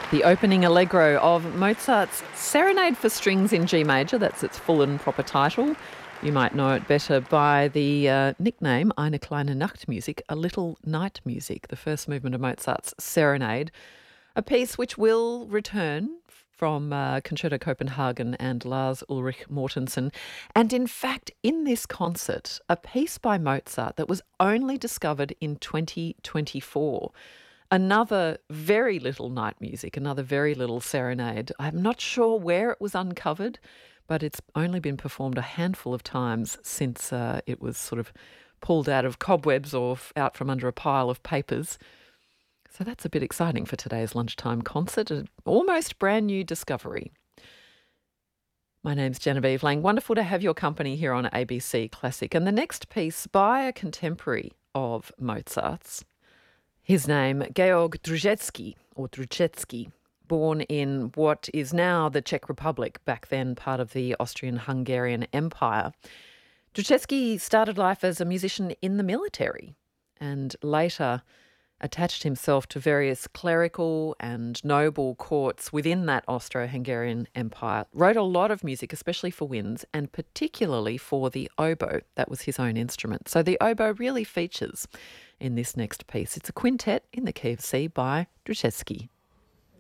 The opening allegro of Mozart's Serenade for Strings in G Major, that's its full and proper title. You might know it better by the nickname Eine kleine Nachtmusik, a little night music, the first movement of Mozart's Serenade, a piece which will return from Concerto Copenhagen and Lars Ulrich Mortensen. And in fact, in this concert, a piece by Mozart that was only discovered in 2024. Another very little night music, another very little serenade. I'm not sure where it was uncovered, but it's only been performed a handful of times since it was sort of pulled out of cobwebs or out from under a pile of papers. So that's a bit exciting for today's lunchtime concert, an almost brand new discovery. My name's Genevieve Lang. Wonderful to have your company here on ABC Classic. And the next piece by a contemporary of Mozart's. His name, Georg Drudzetsky, born in what is now the Czech Republic, back then part of the Austrian-Hungarian Empire. Drudzetsky started life as a musician in the military and later attached himself to various clerical and noble courts within that Austro-Hungarian Empire. Wrote a lot of music, especially for winds, and particularly for the oboe. That was his own instrument. So the oboe really features in this next piece. It's a quintet in the key of C by Drudzetsky.